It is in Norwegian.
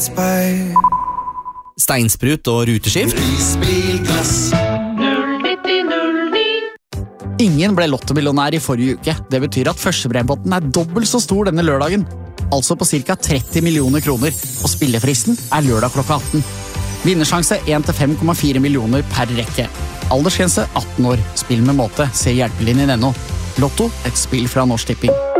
Steinsprut og ruteskift. Ingen ble lottomillionær i forrige uke. Det betyr at førstepremiepotten dobbelt så stor denne lørdagen. Altså på ca. 30 millioner kroner. Og spillefristen lørdag klokka 18. Vinnersjanse 1-5,4 millioner per rekke. Aldersgrense 18 år. Spill med måte. Se hjelpelinjen.no. Lotto, et spill fra Norsk Tipping.